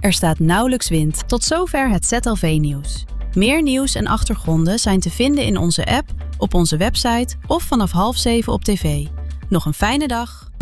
Er staat nauwelijks wind. Tot zover het ZLV-nieuws. Meer nieuws en achtergronden zijn te vinden in onze app, op onze website of vanaf 6:30 op tv. Nog een fijne dag.